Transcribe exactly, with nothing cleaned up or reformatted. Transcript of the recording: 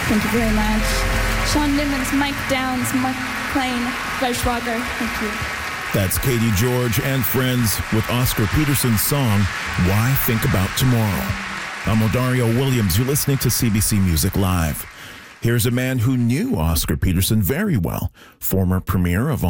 Thank you very much. Sean Nimmons, Mike Downs, Mark Klein, Fleischwager. Thank you. That's Katie George and friends with Oscar Peterson's song, Why Think About Tomorrow. I'm Odario Williams. You're listening to C B C Music Live. Here's a man who knew Oscar Peterson very well, former premier of